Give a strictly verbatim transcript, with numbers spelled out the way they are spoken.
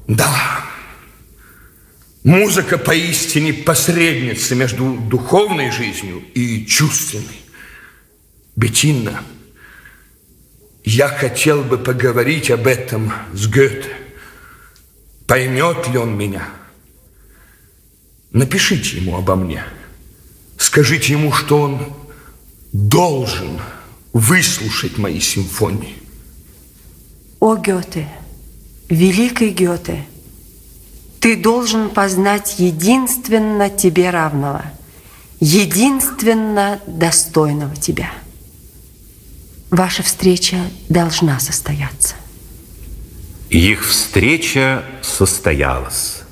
Да, музыка поистине посредница между духовной жизнью и чувственной. Беттина, я хотел бы поговорить об этом с Гёте. Поймет ли он меня? Напишите ему обо мне. Скажите ему, что он должен выслушать мои симфонии. О, Гёте, великий Гёте, ты должен познать единственно тебе равного, единственно достойного тебя. Ваша встреча должна состояться. Их встреча состоялась.